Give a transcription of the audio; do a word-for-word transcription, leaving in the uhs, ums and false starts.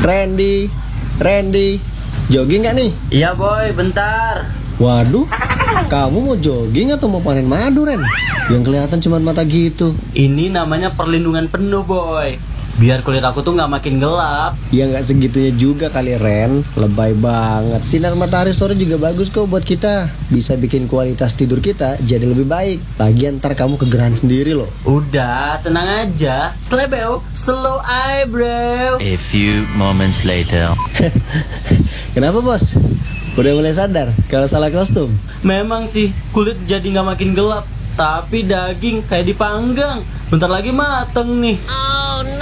Randy, Randy, jogging gak nih? Iya boy, bentar. Waduh, kamu mau jogging atau mau panen madu, Ren? Yang kelihatan cuma mata gitu. Ini namanya perlindungan penuh boy, biar kulit aku tuh gak makin gelap. Ya gak segitunya juga kali, Ren. Lebay banget. Sinar matahari sore juga bagus kok buat kita. Bisa bikin kualitas tidur kita jadi lebih baik. Lagian ntar kamu kegerahan sendiri loh. Udah, tenang aja. Slebeo, slow eyebrow. A few moments later. Kenapa bos? Udah mulai sadar kalau salah kostum? Memang sih, kulit jadi gak makin gelap, tapi daging kayak dipanggang. Bentar lagi mateng nih.